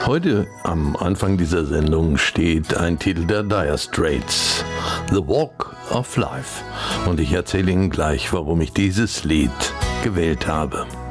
Heute am Anfang dieser Sendung steht ein Titel der Dire Straits, The Walk of Life. Und ich erzähle Ihnen gleich, warum ich dieses Lied gewählt habe.